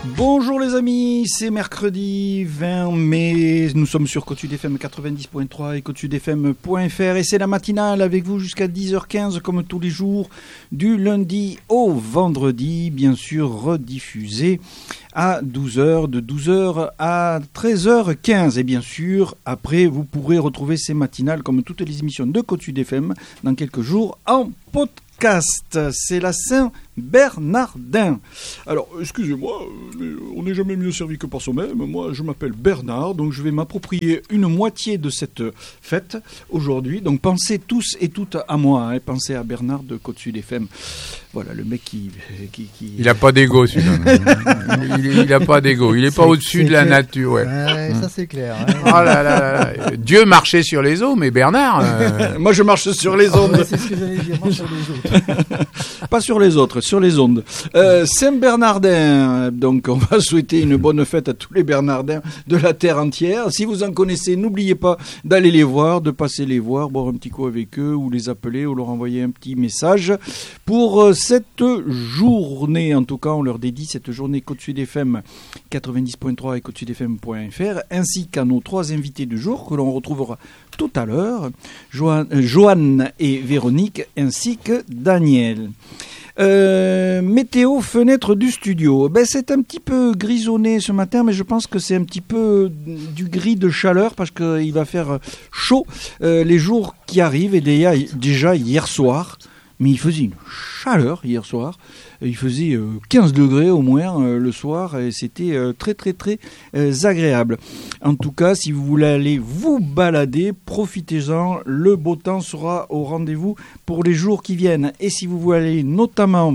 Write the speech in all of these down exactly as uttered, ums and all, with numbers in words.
Bonjour les amis, c'est mercredi vingt mai, nous sommes sur Côte Sud F M quatre-vingt-dix point trois et côte sud f m point f r et c'est la matinale avec vous jusqu'à dix heures quinze comme tous les jours du lundi au vendredi, bien sûr rediffusé à douze heures, de douze heures à treize heures quinze. Et bien sûr, après, vous pourrez retrouver ces matinales comme toutes les émissions de Côte Sud F M dans quelques jours en podcast. C'est la Saint-Bernardin. Alors, excusez-moi, mais on n'est jamais mieux servi que par soi-même. Moi, je m'appelle Bernard, donc je vais m'approprier une moitié de cette fête aujourd'hui. Donc, pensez tous et toutes à moi, hein, pensez à Bernard de Côte Sud F M. Voilà, le mec qui... qui, qui... Il n'a pas d'ego, celui-là. il n'a pas d'ego. Il n'est pas au-dessus de la clair. nature. Ouais. Ouais, ça, c'est clair. Hein. Oh là là là là. Dieu marchait sur les eaux, mais Bernard... Euh... Moi, je marche sur les ondes. Oh, ouais, c'est ce que j'allais dire, marche sur les autres. Pas sur les autres, sur les ondes. Euh, Saint-Bernardin, donc on va souhaiter une bonne fête à tous les Bernardins de la terre entière. Si vous en connaissez, n'oubliez pas d'aller les voir, de passer les voir, boire un petit coup avec eux, ou les appeler, ou leur envoyer un petit message. Pour euh, cette journée, en tout cas, on leur dédie cette journée Côte Sud F M quatre-vingt-dix point trois et côte sud f m point f r, ainsi qu'à nos trois invités du jour que l'on retrouvera tout à l'heure, Joanne, euh, Joanne et Véronique, ainsi que Daniel. Euh, météo fenêtre du studio. Ben, c'est un petit peu grisonné ce matin, mais je pense que c'est un petit peu du gris de chaleur parce qu'il va faire chaud euh, les jours qui arrivent. Et déjà, déjà hier soir, mais il faisait une chaleur hier soir. Il faisait euh, quinze degrés au moins euh, le soir et c'était euh, très très très euh, agréable. En tout cas, si vous voulez aller vous balader, profitez-en. Le beau temps sera au rendez-vous pour les jours qui viennent. Et si vous voulez aller notamment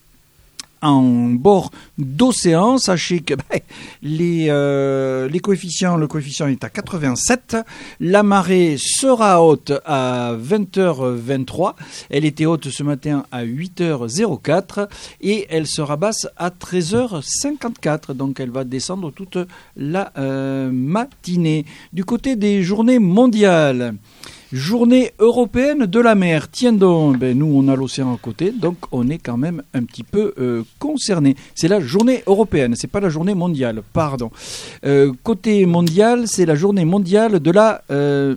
en bord d'océan, sachez que ben, les, euh, les coefficients, le coefficient est à quatre-vingt-sept, la marée sera haute à vingt heures vingt-trois, elle était haute ce matin à huit heures quatre et elle sera basse à treize heures cinquante-quatre, donc elle va descendre toute la euh, matinée. Du côté des journées mondiales, Journée européenne de la mer. Tiens donc, ben nous on a l'océan à côté, donc on est quand même un petit peu euh, concernés. C'est la journée européenne, c'est pas la journée mondiale, pardon. Euh, côté mondial, c'est la journée mondiale de la euh,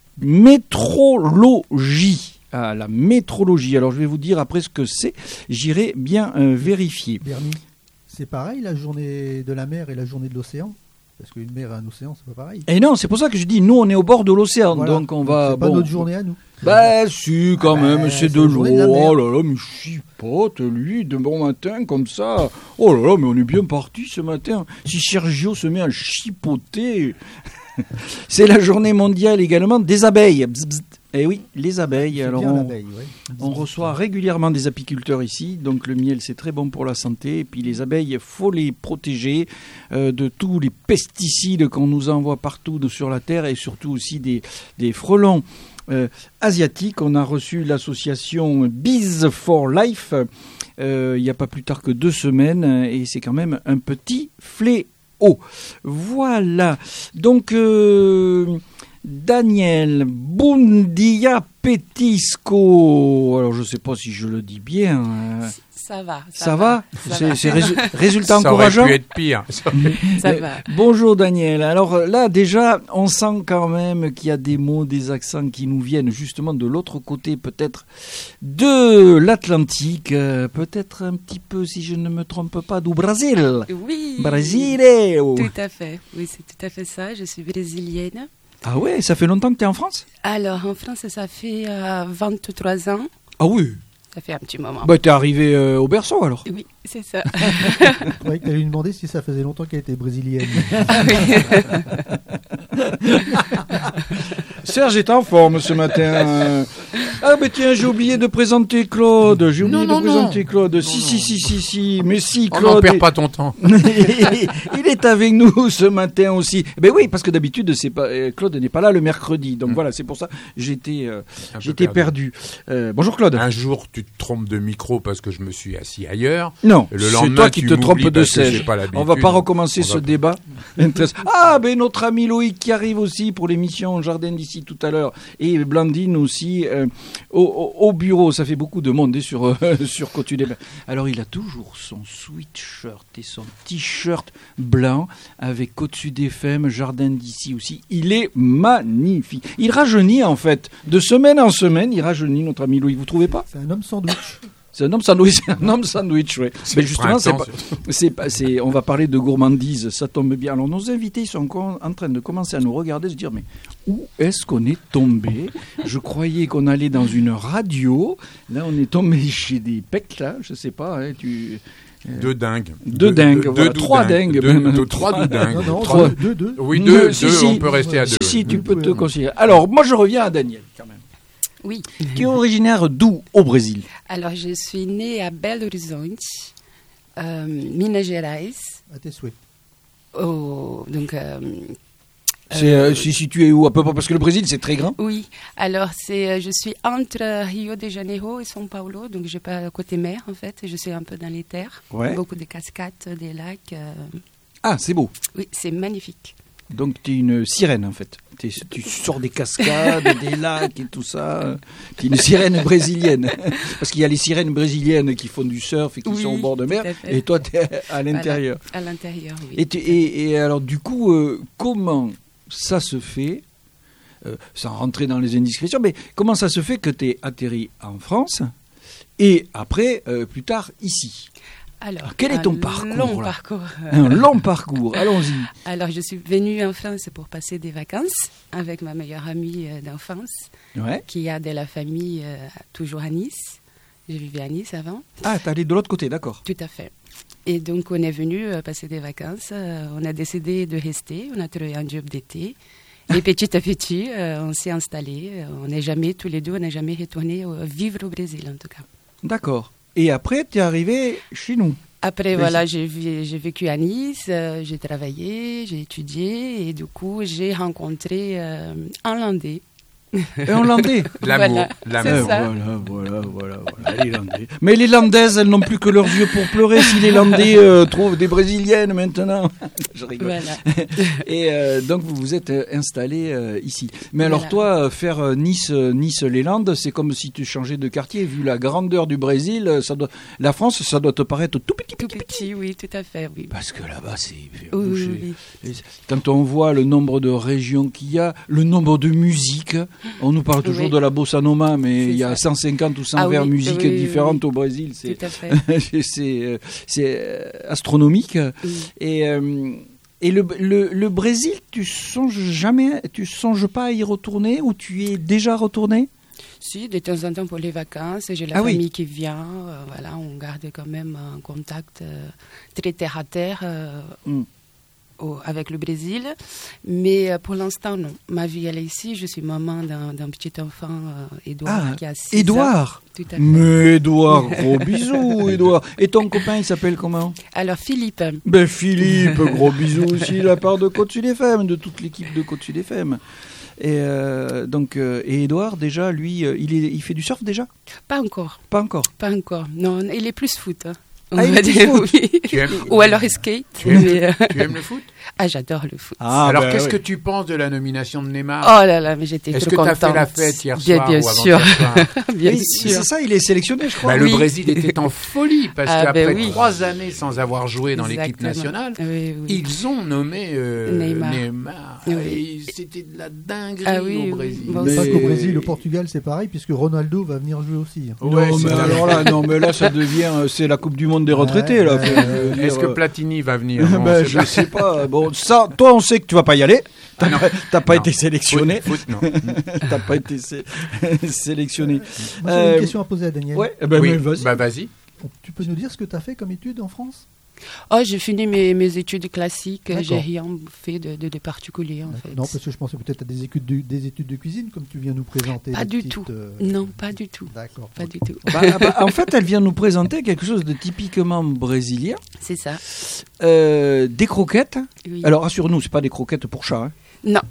métrologie. Ah, la métrologie. Alors je vais vous dire après ce que c'est, j'irai bien euh, vérifier. Bernie, c'est pareil la journée de la mer et la journée de l'océan ? Parce qu'une mer et un océan, c'est pas pareil. Et non, c'est pour ça que je dis, nous, on est au bord de l'océan, voilà. donc on va... C'est pas bon, notre journée à nous. Bah, si, quand ah même, bah, c'est de l'eau. De oh là là, mais chipote, lui, de bon matin, comme ça. Oh là là, mais on est bien parti ce matin. Si Sergio se met à chipoter... C'est la journée mondiale également des abeilles. Bzz, bzz. Eh oui, les abeilles. Alors on, ouais. on reçoit régulièrement des apiculteurs ici, donc le miel c'est très bon pour la santé. Et puis les abeilles, il faut les protéger euh, de tous les pesticides qu'on nous envoie partout de, sur la terre et surtout aussi des, des frelons euh, asiatiques. On a reçu l'association Bees for Life euh, il n'y a pas plus tard que deux semaines et c'est quand même un petit fléau. Oh, voilà. Donc, euh, Daniel Bundia Petisco. Alors, je ne sais pas si je le dis bien. Ça va. Ça, ça va, va C'est, va. c'est résu- résultat ça encourageant. Ça aurait pu être pire. Ça va. Bonjour Daniel. Alors là, déjà, on sent quand même qu'il y a des mots, des accents qui nous viennent justement de l'autre côté, peut-être de l'Atlantique, euh, peut-être un petit peu, si je ne me trompe pas, du Brésil. Oui. Brésil. Tout à fait. Oui, c'est tout à fait ça. Je suis brésilienne. Ah ouais, ça fait longtemps que tu es en France ? Alors, en France, ça fait euh, vingt-trois ans. Ah oui. Ça fait un petit moment. Bah, t'es arrivé euh, au berceau alors. Oui, c'est ça. Je croyais que tu allais lui demander si ça faisait longtemps qu'elle était brésilienne. Serge est en forme ce matin. Ah ben tiens, j'ai oublié de présenter Claude. J'ai oublié non, de non, présenter non. Claude. Non, si, non. si, si, si, si. Mais si, On Claude. n'en perd est... pas ton temps. Il est avec nous ce matin aussi. Ben oui, parce que d'habitude, c'est pas Claude n'est pas là le mercredi. Donc mmh. voilà, c'est pour ça j'étais, euh, j'étais perdu. perdu. Euh, bonjour Claude. Un jour, tu te trompes de micro parce que je me suis assis ailleurs. Non, le c'est toi qui te trompes de siège. On va pas recommencer ce va... débat. Ah ben notre ami Loïc qui arrive aussi pour l'émission Jardin d'ici tout à l'heure. Et Blandine aussi. Euh, au, au, au bureau, ça fait beaucoup de monde sur, euh, sur Côte-du-Des. Alors, il a toujours son sweatshirt et son t-shirt blanc avec Côte-du-Des F M, Jardin d'ici aussi. Il est magnifique. Il rajeunit, en fait. De semaine en semaine, il rajeunit, notre ami Louis. Vous trouvez pas ? C'est un homme sandwich. C'est un homme sandwich, c'est un homme sandwich, oui. Mais justement, c'est pas, c'est pas, c'est, on va parler de gourmandise, ça tombe bien. Alors, nos invités ils sont en train de commencer à nous regarder, se dire, mais où est-ce qu'on est tombé ? Je croyais qu'on allait dans une radio. Là, on est tombé chez des pecs, là, je sais pas, hein, tu... Deux dingues. Deux dingues, deux, voilà. deux Trois dingues. Deux, même. deux, trois dingues. Non, non, Trois. deux, deux. Oui, deux, deux, deux, si, si. on peut rester à deux. Si, si, tu Vous peux pouvez, te oui. considérer. Alors, moi, je reviens à Daniel, quand même. Oui. Qui est originaire d'où au Brésil ? Alors, je suis née à Belo Horizonte, euh, Minas Gerais. À tes souhaits. Au- donc, euh, C'est euh, c'est situé où à peu près ? Parce que le Brésil, c'est très grand. oui. Alors, c'est, euh, je suis entre Rio de Janeiro et São Paulo, donc je suis pas côté mer en fait. Je suis un peu dans les terres. Ouais. Beaucoup de cascades, des lacs. euh, Ah, c'est beau. Oui, c'est magnifique. Donc, tu es une sirène, en fait. T'es- tu sors des cascades, des lacs et tout ça. Tu es une sirène brésilienne. Parce qu'il y a les sirènes brésiliennes qui font du surf et qui Oui, sont au bord de mer. tout à fait. Et toi, tu es à l'intérieur. Voilà, à l'intérieur, oui. Et, tu- et, et alors, du coup, euh, comment ça se fait, euh, sans rentrer dans les indiscrétions, mais comment ça se fait que tu es atterri en France et après, euh, plus tard, ici ? Alors, quel est ton un parcours, long là parcours. Un long parcours, allons-y. Alors, je suis venue en France pour passer des vacances avec ma meilleure amie euh, d'enfance, Ouais. qui a de la famille euh, toujours à Nice. Je vivais à Nice avant. Ah, t'es allé de l'autre côté, d'accord. Tout à fait. Et donc, on est venu euh, passer des vacances. Euh, on a décidé de rester. On a trouvé un job d'été. Et petit à petit, euh, on s'est installé. Euh, On n'est jamais, tous les deux, on n'est jamais retourné euh, vivre au Brésil, en tout cas. D'accord. Et après, tu es arrivé chez nous. Après, Vas-y. voilà, j'ai, vi- j'ai vécu à Nice, euh, j'ai travaillé, j'ai étudié. Et du coup, j'ai rencontré euh, un Landais. Et en landais. L'amour. Voilà. L'amour. Eh, C'est ça. Voilà, voilà, voilà, voilà, les Landais. Mais les Landaises, elles n'ont plus que leurs yeux pour pleurer si les Landais euh, trouvent des Brésiliennes maintenant. Je rigole. Voilà. Et euh, donc vous vous êtes euh, installé euh, ici. Mais alors Voilà. toi, euh, faire euh, Nice, euh, Nice, les Landes, c'est comme si tu changeais de quartier. Vu la grandeur du Brésil, euh, ça doit, la France, ça doit te paraître tout petit, Tout petit, petit. petit, oui, tout à fait, oui. Parce que là-bas, c'est fait Oui, boucher. oui, oui. Et quand on voit le nombre de régions qu'il y a, le nombre de musiques, on nous parle toujours Oui. de la bossa nova, mais C'est il y a ça. cent cinquante ou cent Ah vingt oui, musiques oui, oui, différentes oui. au Brésil. C'est Tout à fait. c'est euh, c'est, euh, astronomique. Oui. Et, euh, et le, le, le Brésil, tu songes jamais, tu songes pas à y retourner ou tu y es déjà retourné? Si, de temps en temps pour les vacances, j'ai la Ah oui. famille qui vient, euh, voilà, on garde quand même un contact euh, très terre à terre euh, Mm. au- avec le Brésil. Mais euh, pour l'instant, non. Ma vie, elle est ici. Je suis maman d'un, d'un petit enfant, euh, Édouard, Ah, qui a six ans. Édouard. Tout à fait. Mais Édouard, gros bisous, Édouard. Et ton copain, il s'appelle comment? Alors, Philippe, Ben Philippe, gros bisous aussi de la part de Côte-Sud F M, de toute l'équipe de Côte-Sud F M. Et euh, donc, euh, et Édouard, déjà, lui, euh, il, est, il fait du surf déjà? pas encore. Pas encore. Pas encore. Non, il est plus foot. hein. On Ah, il va est plus dire, foot. oui. Tu aimes, Ou alors skate. tu aimes, mais, euh, tu aimes le foot? Ah, j'adore le foot. Alors, ben qu'est-ce oui. que tu penses de la nomination de Neymar? Oh là là, mais j'étais Est-ce trop que tu as contente. fait la fête hier Bien, soir bien ou sûr. avant-hier soir? Bien Oui, sûr. c'est ça, il est sélectionné, je crois. Bah, le Oui. Brésil était en folie parce Ah, qu'après ben oui. trois années sans avoir joué dans l'équipe Exactement. nationale, Oui, oui. ils ont nommé euh, Neymar. Neymar. Oui. Et c'était de la dinguerie Ah oui, au oui. Brésil. Bon, Mais- Pas qu'au Brésil, au Portugal, c'est pareil, puisque Ronaldo va venir jouer aussi. Ouais, non, c'est mais la- alors là, non, mais là, ça devient, euh, c'est la Coupe du Monde des retraités, là. Ouais, Faut- ouais, faut dire, Est-ce que euh, Platini va venir? Non, ben, c'est je pas- sais pas. Bon, ça, toi, on sait que tu vas pas y aller. T'as Ah non. pas, t'as pas Non. été sélectionné. Foot, foot, non. T'as pas été sé- sélectionné. Moi, j'ai Euh, une question à poser à Daniel. Ouais, eh ben, Oui, mais vas-y. bah vas-y. Tu peux nous dire ce que tu as fait comme études en France? Oh, j'ai fini mes, mes études classiques. D'accord. J'ai rien fait de, de, de particulier, en fait. Non, parce que je pensais peut-être à des études, de, des études de cuisine, comme tu viens nous présenter. Pas des du petites, tout. euh, Non, pas du tout. D'accord. Pas du tout. Bah, bah, en fait, elle vient nous présenter quelque chose de typiquement brésilien. C'est ça. Euh, des croquettes. Oui. Alors, rassure-nous, c'est pas des croquettes pour chat. Hein. Non. Non.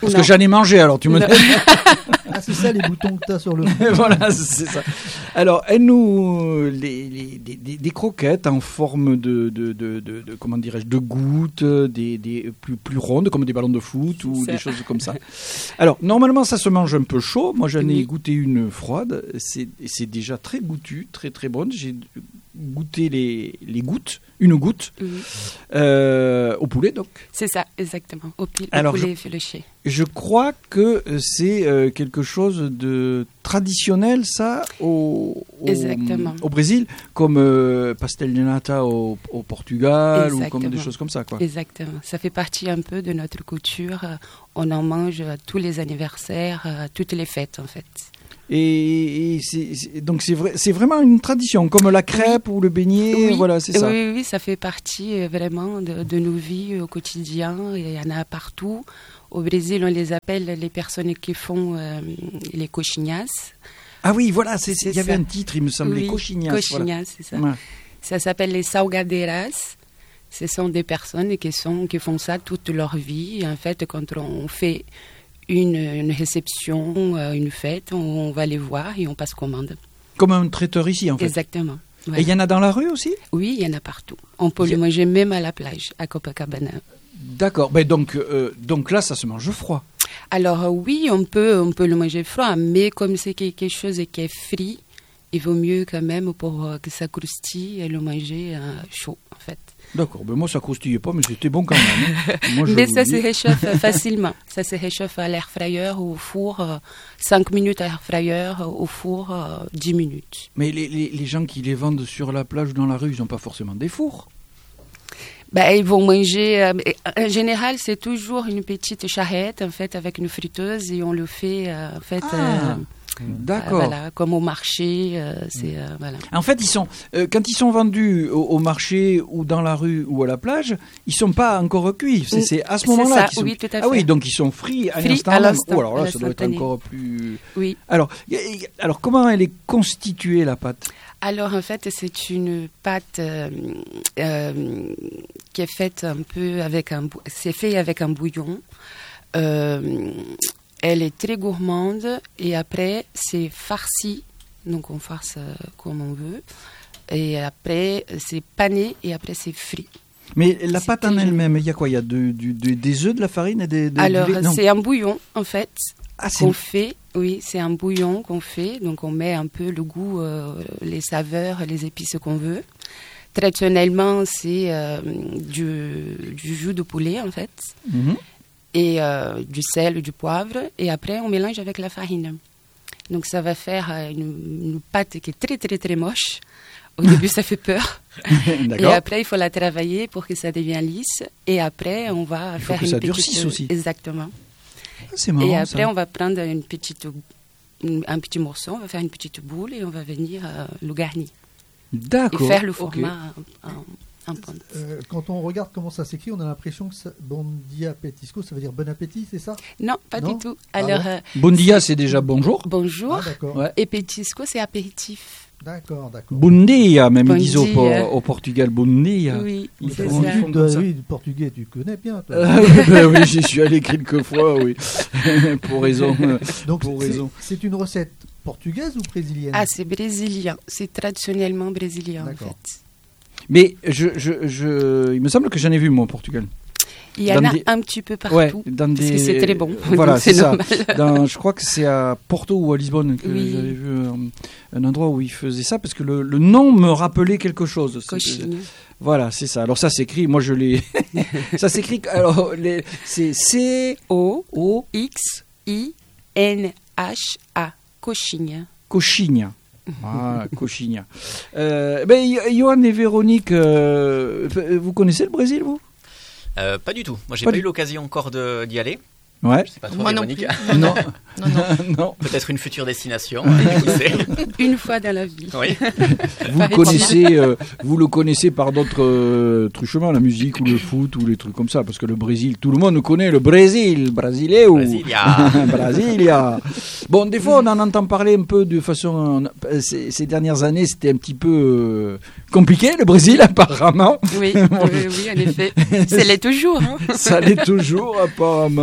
Parce Non. que j'en ai mangé, alors tu me Non. Ah, c'est ça les boutons que tu as sur le front. Voilà, c'est ça. Alors, elle nous les, les- des, des- des croquettes en forme de, de, de, de- de- comment dirais-je, de gouttes, des, des plus plus rondes comme des ballons de foot ou Ça. des choses comme ça. Alors, normalement, ça se mange un peu chaud. Moi, j'en ai Oui. goûté une froide. C'est c'est déjà très goûtu, très très bonne. J'ai goûté les les gouttes, une goutte Oui. euh, au poulet donc. C'est ça, exactement. Au, pil- au Alors, poulet effiloché. Je crois que c'est euh, quelque chose de traditionnel, ça, au, au, Exactement. au Brésil, comme euh, pastel de nata au, au Portugal, ou comme des Exactement. choses comme ça, quoi. Exactement. Ça fait partie un peu de notre culture. Euh, On en mange à tous les anniversaires, à toutes les fêtes, en fait. Et, et c'est- c'est- donc c'est vrai, c'est vraiment une tradition, comme la crêpe ou le beignet, Oui. voilà, c'est ça. Oui, oui, oui, ça fait partie euh, vraiment de, de nos vies au quotidien. Il y en a partout. Au Brésil, on les appelle les personnes qui font euh, les coxinhas. Ah oui, voilà, c'est- C'est il y avait ça. un titre, il me semblait, Oui, coxinhas. voilà. coxinhas, c'est ça. Ouais. Ça s'appelle les salgadeiras. Ce sont des personnes qui, sont, qui font ça toute leur vie. En fait, quand on fait une, une réception, euh, une fête, on, on va les voir et on passe commande. Comme un traiteur ici, en fait. Exactement. Et Voilà. il y en a dans la rue aussi? Oui, il y en a partout. On peut Il y a- le manger même à la plage, à Copacabana. D'accord, ben donc, euh, donc là, ça se mange froid. Alors euh, oui, on peut, on peut le manger froid, mais comme c'est quelque chose qui est frit, il vaut mieux quand même pour euh, que ça croustille et le manger euh, chaud, en fait. D'accord, ben moi ça croustillait pas, mais c'était bon quand même. hein. Moi, je Mais vous ça le se dis. réchauffe euh, facilement. Ça se réchauffe à l'air fryer ou au four, euh, cinq minutes à l'air fryer, euh, au four, euh, dix minutes. Mais les, les, les gens qui les vendent sur la plage ou dans la rue, ils n'ont pas forcément des fours. Ben, ils vont manger. euh, et, en général, c'est toujours une petite charrette, en fait, avec une friteuse et on le fait, euh, en fait, Ah, euh, D'accord. euh, voilà, comme au marché. euh, c'est euh, voilà. En fait, ils sont, euh, quand ils sont vendus au, au marché ou dans la rue ou à la plage, ils sont pas encore cuits. C'est, c'est à ce C'est moment-là ça, qu'ils sont oui, tout à Ah oui, fait. donc ils sont frits à Frits l'instant à même. l'instant, Oh, alors là, à ça doit être l'instantané. encore plus... Oui. Alors, y- y- alors, comment elle est constituée, la pâte? Alors en fait, c'est une pâte euh, euh, qui est faite un peu avec un, bou- c'est fait avec un bouillon. Euh, elle est très gourmande et après c'est farci, donc on farce euh, comme on veut. Et après c'est pané et après c'est frit. Mais la C'est pâte en très elle-même, il y a quoi? Il y a de- du- de- des œufs, de la farine et des, de, Alors du lait? Non. c'est un bouillon en fait. Ah, c'est Qu'on fait, oui, c'est un bouillon qu'on fait, donc on met un peu le goût, euh, les saveurs, les épices qu'on veut. Traditionnellement, c'est euh, du, du jus de poulet en fait, Mhm. et euh, du sel, du poivre, et après on mélange avec la farine. Donc ça va faire euh, une, une pâte qui est très très très moche. Au début, ça fait peur. Et D'accord. après, il faut la travailler pour que ça devienne lisse. Et après, on va Il faut faire que une ça petite... durcisse aussi. Exactement. Ah, c'est marrant, Et après, ça. on va prendre une petite, une- un petit morceau, on va faire une petite boule et on va venir euh, le garnir. Et D'accord. faire le ok. format en, en, en pointe. Euh, quand on regarde comment ça s'écrit, on a l'impression que ça, bon dia petisco, ça veut dire bon appétit, c'est ça? Non, pas Non du tout. Ah Alors, bon euh, Bon dia, c'est déjà bonjour. bonjour. Ah, d'accord. Ouais. Et petisco, c'est apéritif. D'accord, d'accord. Bon dia, même Bon ils disent au, dia. Po- au Portugal, bon dia. Oui, Ils c'est font- ça. ils font Tu comme dois- ça. oui, du portugais, tu connais bien. Toi. Ah, ben oui, j'y suis allé quelques fois, oui. pour raison. euh, Donc pour c'est- raison. c'est une recette portugaise ou brésilienne? Ah, c'est brésilien. C'est traditionnellement brésilien, en D'accord. fait. Mais je, je, je, il me semble que j'en ai vu, moi, au Portugal. Il y en Dans a des- un petit peu partout. Ouais, dans parce des... que c'est très bon. Voilà, Donc c'est ça. normal. Dans, je crois que c'est à Porto ou à Lisbonne que Oui. j'avais vu euh, un endroit où ils faisaient ça, parce que le, le nom me rappelait quelque chose. C'était- Cochine. Voilà, c'est ça. Alors ça s'écrit, moi je l'ai... ça s'écrit, alors les- c'est C O O X I N H A. Coxinha. Coxinha. Ah, Coxinha. Euh, ben, Yo- Johan et Véronique, euh, vous connaissez le Brésil, vous? Euh, pas du tout. Moi, j'ai Pas pas, du- eu l'occasion encore de- d'y aller. Ouais. Je sais pas trop, Moi non Véronique. plus. Non. Non, non. non. Peut-être une future destination. qui sait. Une fois dans la vie. Oui. Vous le Paraît-il. connaissez, euh, vous le connaissez par d'autres euh, truchements, la musique ou le foot ou les trucs comme ça, parce que le Brésil, tout le monde connaît le Brésil, Brasiléo, Brasilia. Brasilia. Bon, des fois, on en entend parler un peu de façon. euh, Ces, ces dernières années, c'était un petit peu euh, compliqué, le Brésil, apparemment. Oui, oui, oui, en effet. C'est l'est toujours. Hein. Ça l'est toujours, apparemment.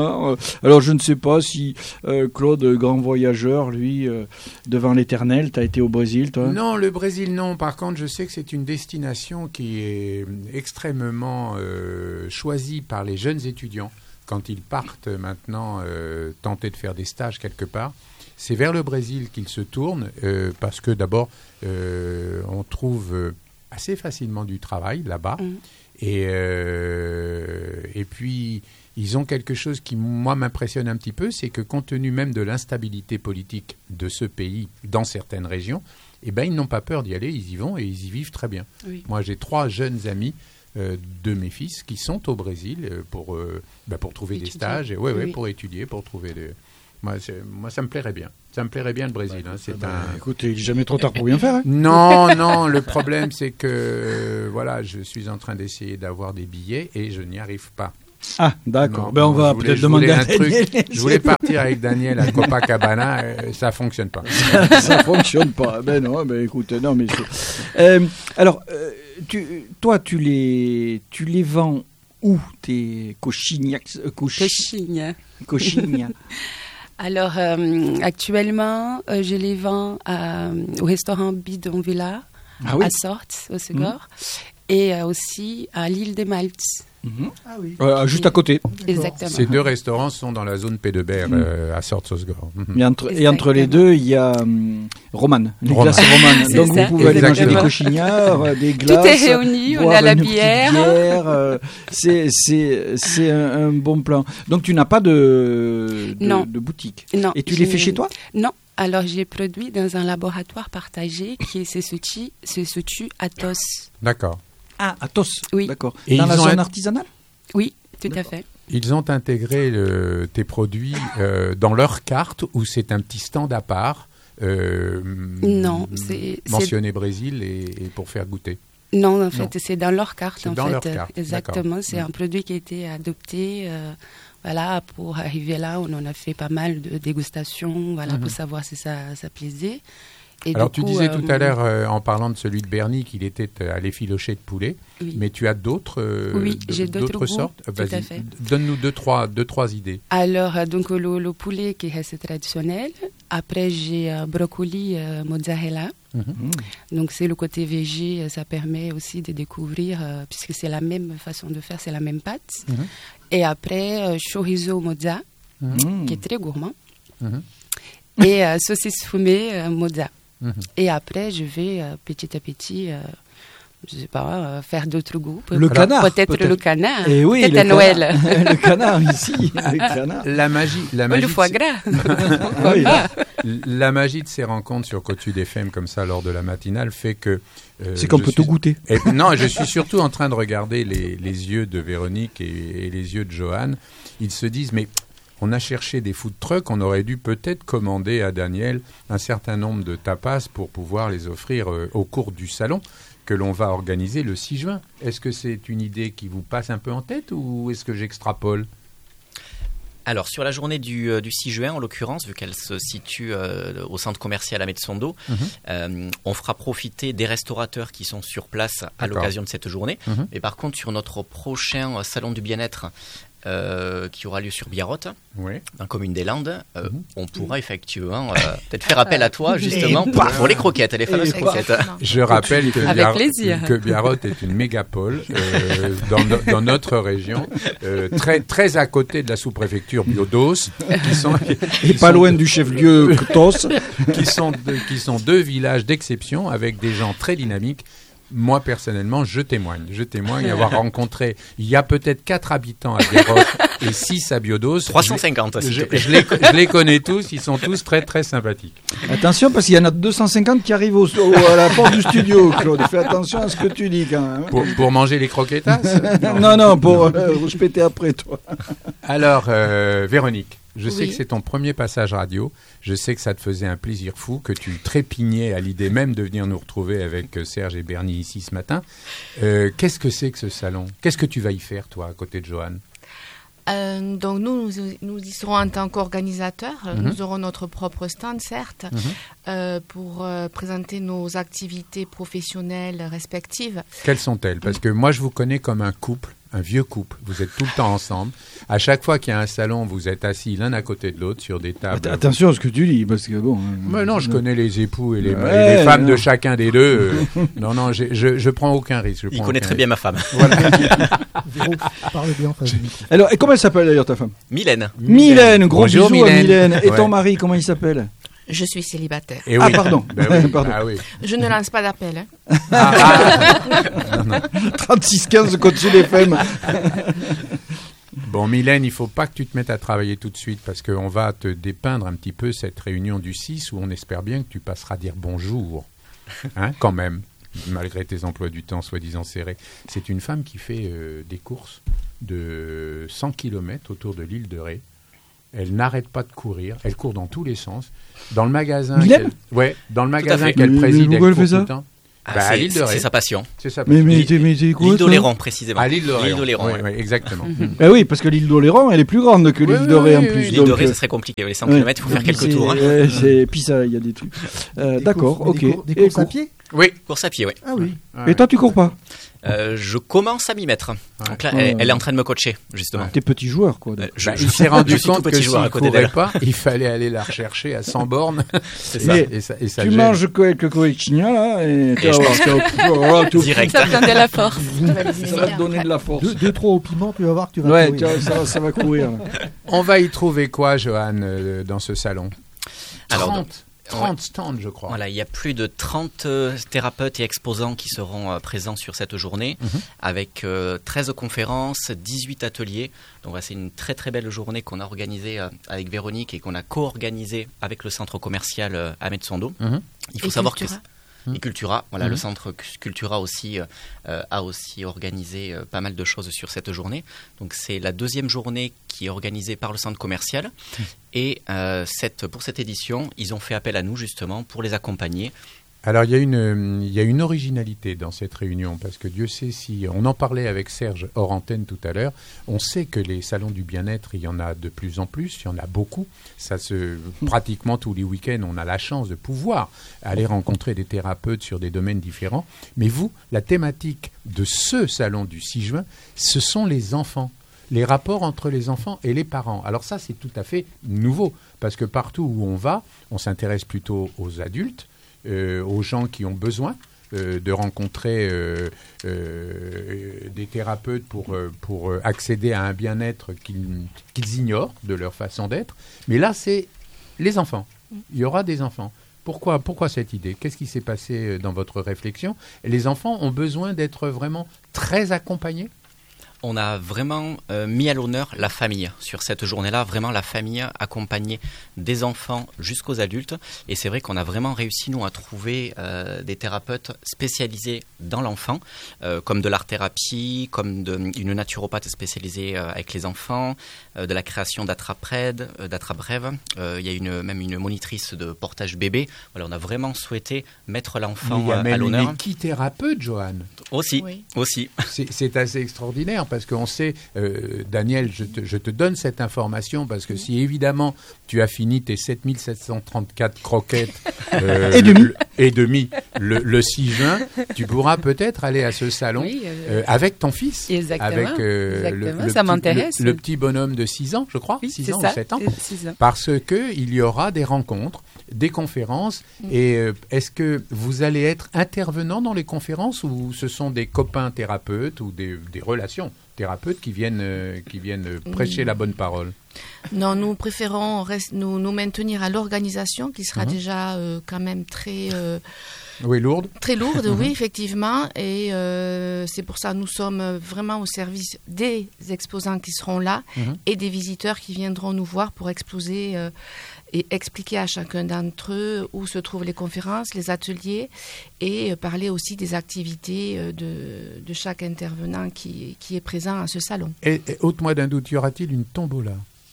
Alors je ne sais pas si euh, Claude, grand voyageur, lui, euh, devant l'éternel, t'as été au Brésil, toi? Non, le Brésil, non. Par contre, je sais que c'est une destination qui est extrêmement euh, choisie par les jeunes étudiants quand ils partent maintenant euh, tenter de faire des stages quelque part. C'est vers le Brésil qu'ils se tournent euh, parce que d'abord, euh, on trouve euh, assez facilement du travail là-bas. Mmh. Et, euh, et puis, ils ont quelque chose qui, moi, m'impressionne un petit peu, c'est que compte tenu même de l'instabilité politique de ce pays dans certaines régions, eh ben, ils n'ont pas peur d'y aller, ils y vont et ils y vivent très bien. Oui. Moi, j'ai trois jeunes amis euh, de mes fils qui sont au Brésil pour, euh, ben, pour trouver étudier. des stages, et, ouais, oui. ouais, pour étudier, pour trouver des... Moi, moi, ça me plairait bien. Ça me plairait bien le Brésil. Bah, hein. C'est bah, un... Écoute, il n'est jamais trop tard pour bien faire. Hein. Non, non. Le problème, c'est que euh, voilà, je suis en train d'essayer d'avoir des billets et je n'y arrive pas. Ah, d'accord. Ben, on va voulais, peut-être demander à Daniel. Truc. Je voulais partir avec Daniel à Copacabana. Euh, ça fonctionne pas. Ça fonctionne pas. Ben non. Ben écoute, non, mais c'est... Euh, alors, euh, tu, toi, tu les, tu les vends où tes cochignacs, euh, coch... Cochignes. Cochignes. Alors, euh, actuellement, euh, je les vends à, au restaurant Bidon Villa, ah oui. à Sortes, au Ségor, mmh. et euh, aussi à l'île des Maltes. Mmh. Ah oui. Euh, juste à côté. Exactement. Ces deux restaurants sont dans la zone P de Berre, mmh. euh, à Sortes-au-Ségor. Mmh. Et, entre, et entre les deux, il y a um, Romane, les Roman. glaces Romanes. Donc ça. Vous pouvez Exactement. aller manger des cochignards, des glaces. Tout est réuni, on a la bière. bière euh, c'est c'est, c'est un, un bon plan. Donc tu n'as pas de, de, non. de boutique. Non. Et tu les fais chez toi? Non. Alors j'ai produit dans un laboratoire partagé qui se situe, se situe à Tos. D'accord. Ah, à Tos, oui. D'accord. Et dans la zone int... artisanale? Oui, tout D'accord. à fait. Ils ont intégré le, tes produits euh, dans leur carte ou c'est un petit stand à part euh, Non, c'est... mentionné c'est... Brésil et, et pour faire goûter? Non, en fait, non. c'est dans leur carte. C'est en dans fait. leur carte, Exactement, d'accord. c'est mmh. un produit qui a été adopté... Euh, Voilà, pour arriver là, on en a fait pas mal de dégustations, voilà, mmh. pour savoir si ça, ça plaisait. Et Alors, du tu coup, disais euh, tout à l'heure, euh, en parlant de celui de Bernie, qu'il était à l'effiloché de poulet, oui. mais tu as d'autres, euh, oui, d- j'ai d'autres, d'autres sortes. Tout Vas-y, à fait. Donne-nous deux trois, deux, trois idées. Alors, donc, le, le poulet qui reste traditionnel. Après, j'ai euh, brocoli euh, mozzarella. Mm-hmm. Donc, c'est le côté végé, ça permet aussi de découvrir, euh, puisque c'est la même façon de faire, c'est la même pâte. Mm-hmm. Et après, euh, chorizo mozza, mm-hmm. qui est très gourmand. Mm-hmm. Et euh, saucisse fumée euh, mozza. Mm-hmm. Et après, je vais euh, petit à petit, euh, je ne sais pas, euh, faire d'autres goûts. Le Alors, canard. Peut-être, peut-être le canard. Et oui, peut-être le à Noël. Le canard ici. Le canard. La magie. La magie le foie gras. oui, la, la magie de ces rencontres sur Côte Sud F M comme ça lors de la matinale fait que. Euh, C'est qu'on peut suis... tout goûter. Et, non, je suis surtout en train de regarder les, les yeux de Véronique et, et les yeux de Johan. Ils se disent, mais. On a cherché des food trucks, on aurait dû peut-être commander à Daniel un certain nombre de tapas pour pouvoir les offrir euh, au cours du salon que l'on va organiser le six juin. Est-ce que c'est une idée qui vous passe un peu en tête ou est-ce que j'extrapole ? Alors, sur la journée du, euh, du six juin, en l'occurrence, vu qu'elle se situe euh, au centre commercial Ametsondo, mm-hmm. euh, on fera profiter des restaurateurs qui sont sur place à D'accord. l'occasion de cette journée. Mm-hmm. Mais par contre, sur notre prochain salon du bien-être, Euh, qui aura lieu sur Biarrotte, oui. dans la commune des Landes, euh, mmh. on pourra effectivement euh, peut-être faire appel à toi justement pour, pour les croquettes, les fameuses croquettes. Je rappelle que, Avec Biar- que Biarrotte est une mégapole euh, dans, no- dans notre région, euh, très, très à côté de la sous-préfecture Biodos, qui sont, qui et pas loin de... du chef-lieu Tos, qui sont, de, qui sont deux villages d'exception avec des gens très dynamiques. Moi, personnellement, je témoigne. Je témoigne avoir rencontré, il y a peut-être quatre habitants à Biarrotte et six à Biodos. trois cent cinquante, je, je, je, les, je les connais tous, ils sont tous très, très sympathiques. Attention, parce qu'il y en a deux cent cinquante qui arrivent au, au, à la porte du studio, Claude. Fais attention à ce que tu dis, quand même. Pour, pour manger les croquetas ? Non, non, non, pour euh, rouspéter après, toi. Alors, euh, Véronique. Je oui. sais que c'est ton premier passage radio. Je sais que ça te faisait un plaisir fou, que tu trépignais à l'idée même de venir nous retrouver avec Serge et Bernie ici ce matin. Euh, qu'est-ce que c'est que ce salon ? Qu'est-ce que tu vas y faire, toi, à côté de Johan ? Euh, donc nous, nous, nous y serons en tant qu'organisateurs. Mm-hmm. Nous aurons notre propre stand, certes, mm-hmm. euh, pour euh, présenter nos activités professionnelles respectives. Quelles sont-elles ? Parce que moi, je vous connais comme un couple un vieux couple. Vous êtes tout le temps ensemble. À chaque fois qu'il y a un salon, vous êtes assis l'un à côté de l'autre sur des tables. Att- attention à ce que tu dis, parce que bon... Mais non, je connais les époux et les, Ouais, et les femmes non. de chacun des deux. Euh, non, non, j'ai- je, je prends aucun risque. je Il prends connaît aucun très bien ma femme. Véro, parle bien en face du micro. Alors, et comment elle s'appelle d'ailleurs ta femme? Mylène. Mylène, gros Bonjour, bisous à Mylène. Mylène. Et ton Ouais. mari, comment il s'appelle? Je suis célibataire. Et Ah, oui. pardon. Ben oui. Pardon. Ah oui. Je ne lance pas d'appel. Hein. Ah, ah. Non, non. trente-six quinze code sud F M. Bon, Mylène, il faut pas que tu te mettes à travailler tout de suite parce qu'on va te dépeindre un petit peu cette réunion du six où on espère bien que tu passeras dire bonjour. Hein, quand même, malgré tes emplois du temps soi-disant serrés. C'est une femme qui fait euh, des courses de cent kilomètres autour de l'île de Ré. Elle n'arrête pas de courir. Elle court dans tous les sens. Dans le magasin, Mylène qu'elle- ouais, dans le magasin fait. qu'elle Mais- préside, mais elle pourquoi elle court fait ça tout le temps. Ah, Bah, à c'est l'île de c'est Ré. sa passion. C'est ça. Mais, mais, L'île- t'es- mais c'est quoi L'île ça d'Oléron, précisément. À l'île de Ré. L'île d'Oléron, Oui, ouais. oui, exactement. Eh oui, parce que l'île d'Oléron, elle est plus grande que Oui, l'île oui, de Ré en oui, plus. oui. L'île donc, de Ré, euh, ce serait compliqué. Les cent ouais. kilomètres, il faut faire quelques C'est- tours. hein. ouais, c'est- Puis ça, il y a des trucs. Euh, Des D'accord, courses- ok. Des, cours- des Et courses à cours- pied Oui. Course à pied, oui. Ah oui. Et toi, tu cours pas? Euh, je commence à m'y mettre. Donc là, Ouais. elle, elle est en train de me coacher, justement. T'es petit joueur, quoi. donc. Euh, je- Bah, il s'est rendu je suis compte tout que petit s'il joueur à ne côté courait d'elle. pas, il fallait aller la rechercher à cent bornes. C'est Et ça. ça- et ça- et ça Tu gêne. manges quelques coéchignats, là, et, tu Et vas je voir, pense tu vas- voilà, tout- Direct. Ça donne de la force. Ça va te donner de la force. Deux, deux, trois au piment, tu vas voir que tu vas Ouais, courir. tu vois, ça, ça va courir. là. On va y trouver quoi, Johan, euh, dans ce salon Alors, trente, trente stands, je crois. Voilà, il y a plus de trente euh, thérapeutes et exposants qui seront euh, présents sur cette journée, Mhm. avec euh, treize conférences, dix-huit ateliers. Donc voilà, c'est une très très belle journée qu'on a organisée euh, avec Véronique et qu'on a co-organisée avec le centre commercial euh, Ahmed Sondo. Mhm. Il faut Et savoir Cultura. que et Cultura, voilà, Mhm. le centre Cu- Cultura aussi euh, euh, a aussi organisé euh, pas mal de choses sur cette journée. Donc c'est la deuxième journée qui est organisée par le centre commercial et euh, cette, pour cette édition, ils ont fait appel à nous justement pour les accompagner. Alors, il y, a une, euh, il y a une originalité dans cette réunion, parce que Dieu sait si... On en parlait avec Serge hors antenne tout à l'heure. On sait que les salons du bien-être, il y en a de plus en plus, il y en a beaucoup. Ça se, pratiquement tous les week-ends, on a la chance de pouvoir aller rencontrer des thérapeutes sur des domaines différents. Mais vous, la thématique de ce salon du six juin, ce sont les enfants. Les rapports entre les enfants et les parents. Alors ça, c'est tout à fait nouveau, parce que partout où on va, on s'intéresse plutôt aux adultes, Euh, aux gens qui ont besoin euh, de rencontrer euh, euh, des thérapeutes pour, euh, pour euh, accéder à un bien-être qu'ils qu'ils ignorent de leur façon d'être. Mais là, c'est les enfants. Il y aura des enfants. Pourquoi, pourquoi cette idée? Qu'est-ce qui s'est passé euh, dans votre réflexion? Les enfants ont besoin d'être vraiment très accompagnés? On a vraiment euh, mis à l'honneur la famille sur cette journée-là, vraiment la famille accompagnée des enfants jusqu'aux adultes. Et c'est vrai qu'on a vraiment réussi, nous, à trouver euh, des thérapeutes spécialisés dans l'enfant, euh, comme de l'art-thérapie, comme de, une naturopathe spécialisée euh, avec les enfants, euh, de la création d'attrape-rêve, euh, d'attrape-rêve. Euh, il y a une, même une monitrice de portage bébé. Voilà, on a vraiment souhaité mettre Mais l'enfant il y a euh, à même une l'honneur. équithérapeute, Johan. Aussi, Oui. aussi. C'est c'est assez extraordinaire parce qu'on sait, euh, Daniel, je te, je te donne cette information parce que si évidemment tu as fini tes sept mille sept cent trente-quatre croquettes euh, Et demi. le- et demi le, le six juin, tu pourras peut-être aller à ce salon Oui, euh, euh, avec ton fils. Exactement, Avec euh, exactement, le, ça petit, m'intéresse. le- le petit bonhomme de six ans, je crois, oui, six c'est ans ça, ou sept ans. c'est six ans. Parce que il y aura des rencontres, des conférences. Et euh, est-ce que vous allez être intervenant dans les conférences ou ce sont des copains thérapeutes ou des, des relations thérapeutes qui viennent, euh, qui viennent euh, prêcher la bonne parole? Non, nous préférons rest- nous, nous maintenir à l'organisation qui sera Mhm. déjà euh, quand même très, euh, Oui, lourde. très lourde, oui, effectivement. Et euh, c'est pour ça que nous sommes vraiment au service des exposants qui seront là Mhm. et des visiteurs qui viendront nous voir pour exposer euh, et expliquer à chacun d'entre eux où se trouvent les conférences, les ateliers et euh, parler aussi des activités euh, de, de chaque intervenant qui, qui est présent à ce salon. Et, et ôte-moi d'un doute, y aura-t-il une tombola?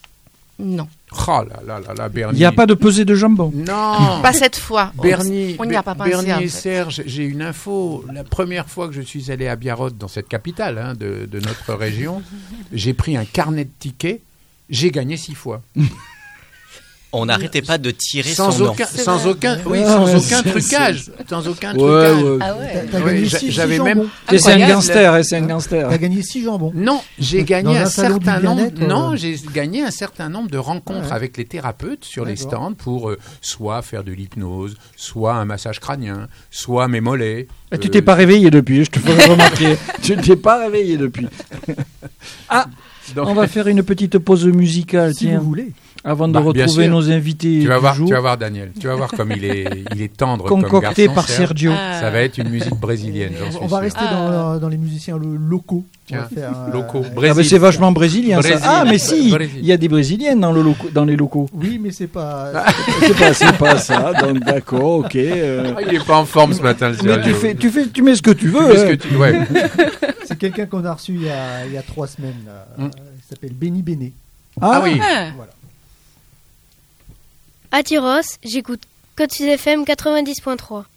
Non, Oh là là là là, Bernie. Il n'y a pas de pesée de jambon. Non. pas cette fois. On- Bernie, on n'y a pas pensé. Bernie en et fait. Serge, j'ai une info. La première fois que je suis allé à Biarritz, dans cette capitale hein, de, de notre région, j'ai pris un carnet de tickets. J'ai gagné six fois. On n'arrêtait pas de tirer sans son aucun, nom. sans aucun, oui, Ouais, sans ouais, aucun c'est- trucage, sans aucun Ouais, trucage. ouais. Ah ouais. T'as Ouais, gagné j'a- six j'avais jambons. même- Et c'est un Incroyable. gangster, et c'est un gangster. T'as gagné six jambons. Non, j'ai Dans gagné un un salon du certain nombre. bien-être, euh, Non, j'ai gagné un certain nombre de rencontres Ouais. avec les thérapeutes sur les D'accord. stands pour euh, soit faire de l'hypnose, soit un massage crânien, soit mes mollets. Et tu Euh, t'es pas réveillé depuis, je te ferai remarquer. Tu t'es pas réveillé depuis. Ah, donc- on va faire une petite pause musicale, Si tiens, vous voulez. avant de Bah, bien retrouver sûr. nos invités Tu vas du voir, jour, tu vas voir Daniel. Tu vas voir comme il est, il est tendre comme concocté garçon. par Serge. Sergio. Ah. Ça va être une musique brésilienne, j'en suis On va sûr. rester Ah. dans, dans les musiciens lo- locaux. On va Tiens, faire, euh, locaux. euh, Ah Brésil. ben c'est vachement brésilien ça. Brésil. Ah mais si, Brésil. il y a des brésiliennes dans, le loco- dans les locaux. Oui, mais c'est pas. C'est pas, c'est pas ça, donc d'accord, ok. euh. Ah, il est pas en forme ce matin, le Mais Sergio. tu fais, tu fais, tu mets ce que tu Tu veux. fais ce hein. que tu- ouais. C'est quelqu'un qu'on a reçu il y a, il y a trois semaines. là. Mm. Euh, Il s'appelle Benny Béné. Ah oui. Ah. À Tyros, j'écoute Code six F M quatre-vingt-dix point trois.